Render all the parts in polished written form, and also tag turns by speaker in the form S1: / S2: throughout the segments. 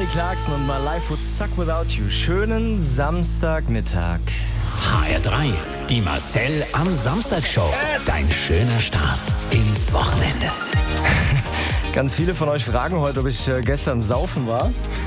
S1: Kelly Clarkson und My Life Would Suck Without You. Schönen Samstagmittag.
S2: HR3, die Marcel am Samstag-Show. Yes. Dein schöner Start ins Wochenende.
S1: Ganz viele von euch fragen heute, ob ich gestern saufen war.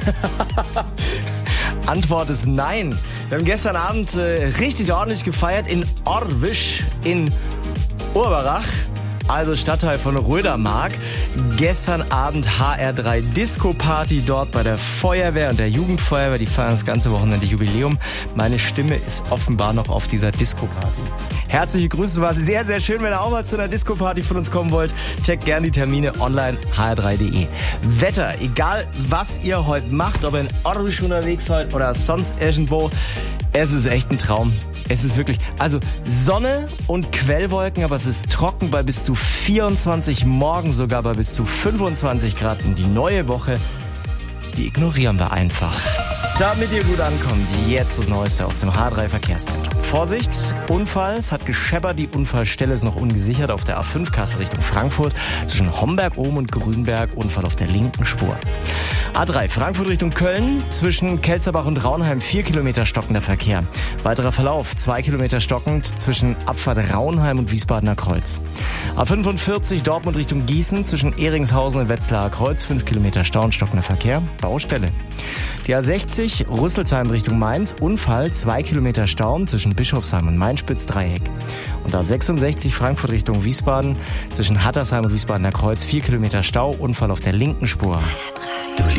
S1: Antwort ist nein. Wir haben gestern Abend richtig ordentlich gefeiert in Orwisch in Urberach, also Stadtteil von Rödermark. Gestern Abend HR3 Disco-Party dort bei der Feuerwehr und der Jugendfeuerwehr. Die feiern das ganze Wochenende Jubiläum. Meine Stimme ist offenbar noch auf dieser Disco-Party. Herzliche Grüße, war sehr, sehr schön. Wenn ihr auch mal zu einer Disco-Party von uns kommen wollt, checkt gerne die Termine online hr3.de. Wetter, egal was ihr heute macht, ob ihr in Orwisch unterwegs seid oder sonst irgendwo, es ist echt ein Traum. Es ist wirklich, also Sonne und Quellwolken, aber es ist trocken bei bis zu 24, morgen sogar bei bis zu 25 Grad. Und die neue Woche, die ignorieren wir einfach. Damit ihr gut ankommt, jetzt das Neueste aus dem H3 Verkehrszentrum. Vorsicht, Unfall, es hat gescheppert, die Unfallstelle ist noch ungesichert auf der A5 Kassel Richtung Frankfurt. Zwischen Homberg-Ohm und Grünberg, Unfall auf der linken Spur. A3 Frankfurt Richtung Köln, zwischen Kelzerbach und Raunheim 4 Kilometer stockender Verkehr. Weiterer Verlauf, 2 Kilometer stockend zwischen Abfahrt Raunheim und Wiesbadener Kreuz. A45 Dortmund Richtung Gießen, zwischen Ehringshausen und Wetzlarer Kreuz 5 Kilometer Stau und stockender Verkehr, Baustelle. Die A60 Rüsselsheim Richtung Mainz, Unfall, 2 Kilometer Stau zwischen Bischofsheim und Mainspitz-Dreieck. Und A66 Frankfurt Richtung Wiesbaden, zwischen Hattersheim und Wiesbadener Kreuz 4 Kilometer Stau, Unfall auf der linken Spur.